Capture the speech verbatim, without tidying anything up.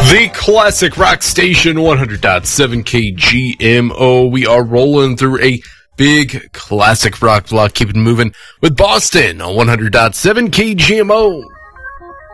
The Classic Rock Station, one hundred point seven K G M O. We are rolling through a big classic rock block. Keep it moving with Boston on one hundred point seven K G M O.